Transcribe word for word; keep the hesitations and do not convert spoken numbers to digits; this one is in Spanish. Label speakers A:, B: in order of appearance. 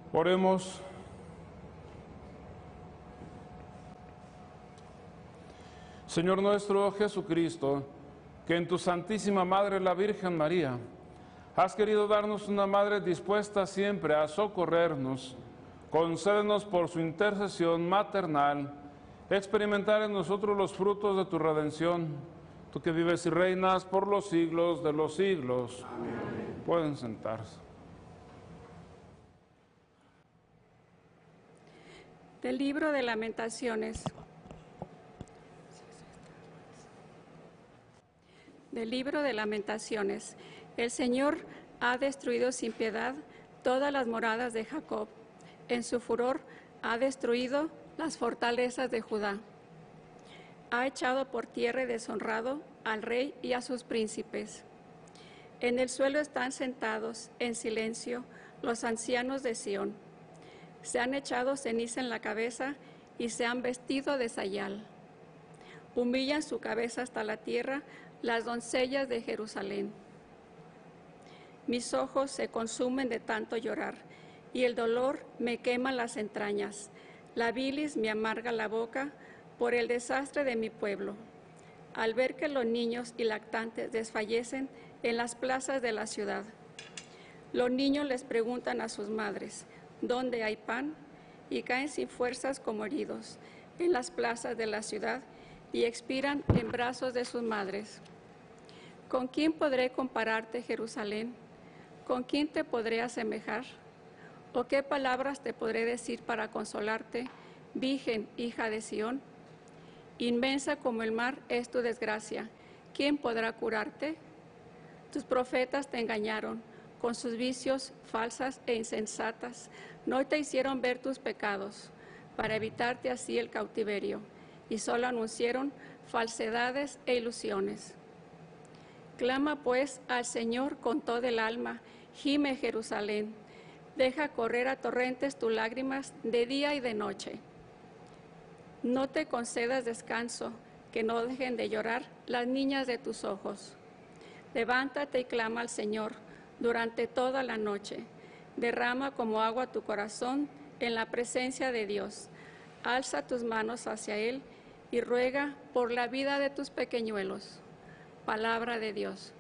A: Oremos. Señor nuestro Jesucristo, que en tu Santísima Madre, la Virgen María, has querido darnos una Madre dispuesta siempre a socorrernos, concédenos por su intercesión maternal experimentar en nosotros los frutos de tu redención, tú que vives y reinas por los siglos de los siglos. Amén. Pueden sentarse.
B: Del libro de Lamentaciones. Del libro de Lamentaciones. El Señor ha destruido sin piedad todas las moradas de Jacob. En su furor ha destruido las fortalezas de Judá. Ha echado por tierra y deshonrado al rey y a sus príncipes. En el suelo están sentados en silencio los ancianos de Sión. Se han echado ceniza en la cabeza y se han vestido de sayal. Humillan su cabeza hasta la tierra las doncellas de Jerusalén. Mis ojos se consumen de tanto llorar, y el dolor me quema las entrañas. La bilis me amarga la boca por el desastre de mi pueblo. Al ver que los niños y lactantes desfallecen en las plazas de la ciudad. Los niños les preguntan a sus madres, ¿dónde hay pan? Y caen sin fuerzas como heridos en las plazas de la ciudad y expiran en brazos de sus madres. ¿Con quién podré compararte, Jerusalén? ¿Con quién te podré asemejar? ¿O qué palabras te podré decir para consolarte, Virgen, hija de Sión? Inmensa como el mar es tu desgracia. ¿Quién podrá curarte? Tus profetas te engañaron con sus vicios falsas e insensatas. No te hicieron ver tus pecados para evitarte así el cautiverio, y solo anunciaron falsedades e ilusiones. Clama pues al Señor con todo el alma, gime Jerusalén. Deja correr a torrentes tus lágrimas de día y de noche. No te concedas descanso, que no dejen de llorar las niñas de tus ojos. Levántate y clama al Señor durante toda la noche. Derrama como agua tu corazón en la presencia de Dios. Alza tus manos hacia Él y ruega por la vida de tus pequeñuelos. Palabra de Dios.